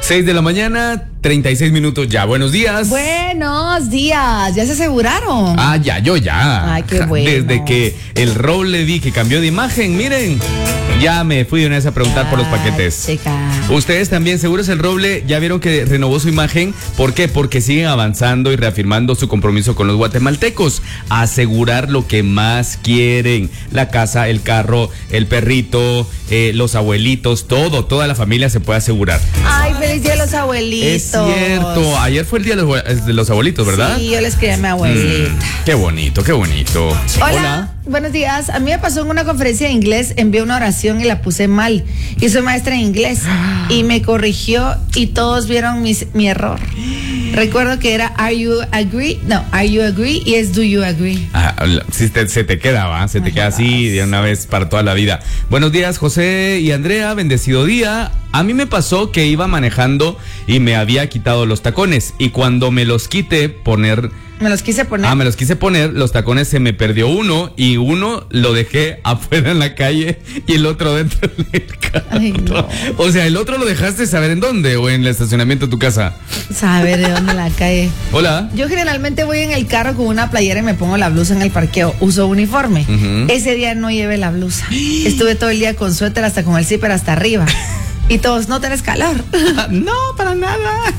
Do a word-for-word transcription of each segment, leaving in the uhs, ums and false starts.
seis de la mañana, treinta y seis minutos ya. Buenos días. Buenos días. ¿Ya se aseguraron? Ah, ya, yo ya. Ay, qué bueno. Desde que el Roble vi que cambió de imagen, miren, ya me fui de una vez a preguntar Ay, por los paquetes. chica. Ustedes también, seguros el Roble, ya vieron que renovó su imagen. ¿Por qué? Porque siguen avanzando y reafirmando su compromiso con los guatemaltecos. Asegurar lo que más quieren. La casa, el carro, el perrito, eh, los abuelitos, todo, toda la familia se puede asegurar. Ay, feliz día de los abuelitos. Es cierto, ayer fue el día de los, de los abuelitos, ¿verdad? Sí, yo les escribí a mi abuelita. Mm, qué bonito, qué bonito. Hola, Hola. Buenos días. A mí me pasó en una conferencia de inglés, envié una oración y la puse mal. Y soy maestra en inglés y me corrigió y todos vieron mis, mi error. Recuerdo que era Are you agree? No, Are you agree? Y es Do you agree? Ah, si te, se te queda, ¿va? Se te Ay, queda así de una vez para toda la vida. Buenos días, José y Andrea, bendecido día. A mí me pasó que iba manejando y me había quitado los tacones. Y cuando me los quité, poner... Me los quise poner. Ah, me los quise poner, los tacones se me perdió uno y uno lo dejé afuera en la calle y el otro dentro del carro. Ay, no. O sea, el otro lo dejaste saber en dónde o en el estacionamiento de tu casa. Saber de dónde la calle. Hola. Yo generalmente voy en el carro con una playera y me pongo la blusa en el parqueo. Uso uniforme. Uh-huh. Ese día no llevé la blusa. Estuve todo el día con suéter hasta con el zipper hasta arriba. Y todos, ¿no tenés calor? No, para nada.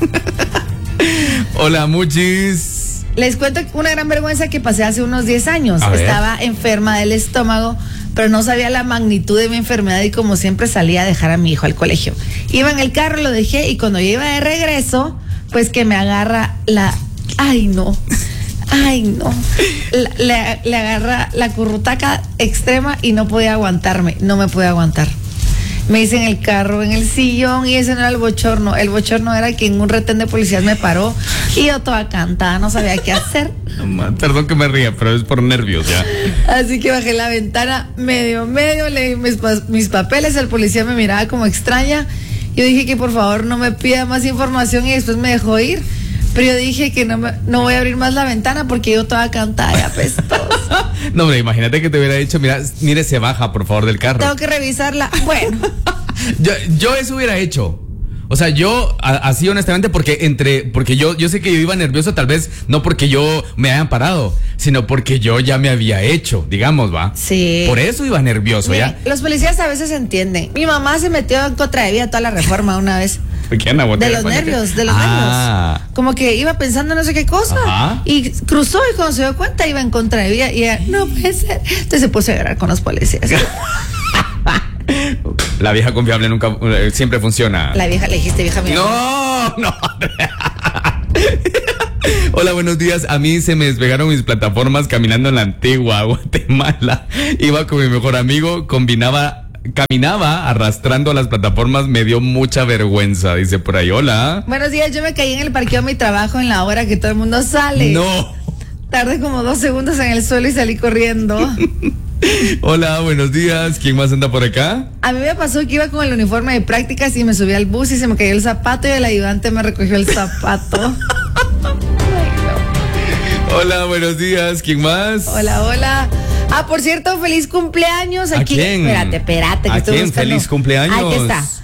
Hola, Muchis. Les cuento una gran vergüenza que pasé hace unos diez años. A ver. Estaba enferma del estómago, pero no sabía la magnitud de mi enfermedad y como siempre salía a dejar a mi hijo al colegio. Iba en el carro, lo dejé y cuando yo iba de regreso, pues que me agarra la... Ay, no. Ay, no. La- Le, le agarra la currutaca extrema y no podía aguantarme. No me podía aguantar. Me hice en el carro, en el sillón, y ese no era el bochorno. El bochorno era que en un retén de policías me paró y yo toda cantada, no sabía qué hacer. Perdón que me ría, pero es por nervios ya. Así que bajé la ventana medio, medio, leí mis, pa- mis papeles, el policía me miraba como extraña. Yo dije que por favor no me pida más información y después me dejó ir. Pero yo dije que no, me, no voy a abrir más la ventana porque yo toda cantada y apestosa. No, hombre, imagínate que te hubiera dicho, mira, mire, se baja, por favor, del carro. Tengo que revisarla. Bueno. Yo, yo eso hubiera hecho. O sea, yo a, así honestamente, porque entre, porque yo, yo sé que yo iba nervioso, tal vez no porque yo me hayan parado, sino porque yo ya me había hecho, digamos, va. Sí. Por eso iba nervioso. Miren, ya. los policías a veces entienden. Mi mamá se metió en contra de vida toda la reforma una vez. ¿Qué, Ana? De los nervios, de los ah. nervios. Como que iba pensando no sé qué cosa. Ajá. Y cruzó y cuando se dio cuenta iba en contra de vida. Y ella, no puede ser. Entonces se puso a llorar con los policías. La vieja confiable nunca, eh, siempre funciona. La vieja le dijiste, vieja mía. No, no. Hola, buenos días. A mí se me despegaron mis plataformas caminando en la antigua Guatemala. Iba con mi mejor amigo, combinaba, caminaba arrastrando las plataformas, me dio mucha vergüenza, dice por ahí. Hola. Buenos días, yo me caí en el parqueo de mi trabajo en la hora que todo el mundo sale. No. Tardé como dos segundos en el suelo y salí corriendo. Hola, buenos días. ¿Quién más anda por acá? A mí me pasó que iba con el uniforme de prácticas y me subí al bus y se me cayó el zapato y el ayudante me recogió el zapato. Hola, buenos días. ¿Quién más? Hola, hola. Ah, por cierto, feliz cumpleaños. ¿A Aquí. quién? Espérate, espérate. Que ¿A estoy quién? buscando. Feliz cumpleaños. Aquí está.